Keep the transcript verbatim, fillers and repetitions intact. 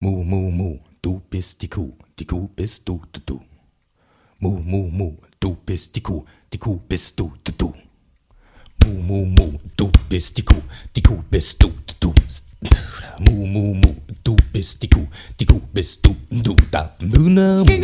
Mu, mu, mu, du bist die Kuh, die Kuh bist du, du, du. Mu, mu, mu, du bist die Kuh, die Kuh bist du, du, du. Mu, mu, mu, du bist die Kuh, die Kuh bist du, du, du. Mu, mu, mu, du bist die Kuh, die Kuh bist du, du, da.